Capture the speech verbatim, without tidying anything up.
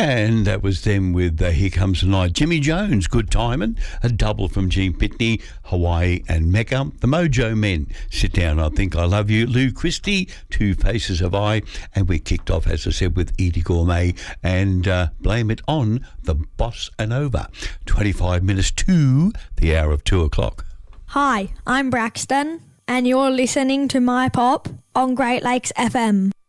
And that was them with uh, Here Comes the Night. Jimmy Jones, Good Timing, a double from Gene Pitney, Hawaii and Mecca. The Mojo Men, Sit Down, I Think I Love You. Lou Christie, Two Faces of I. And we kicked off, as I said, with Edie Gourmet and uh, Blame It On the Bossa Nova. twenty-five minutes to the hour of two o'clock. Hi, I'm Braxton, and you're listening to My Pop on Great Lakes F M.